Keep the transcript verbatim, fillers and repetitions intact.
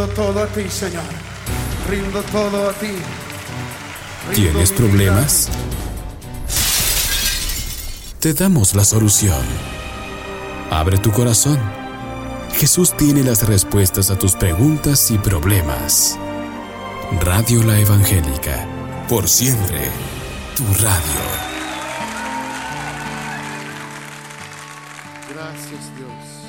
rindo todo a ti, Señor. Rindo todo a ti. Rindo ¿Tienes mi problemas? Te damos la solución. Abre tu corazón. Jesús tiene las respuestas a tus preguntas y problemas. Radio La Evangélica. Por siempre, tu radio. Gracias, Dios.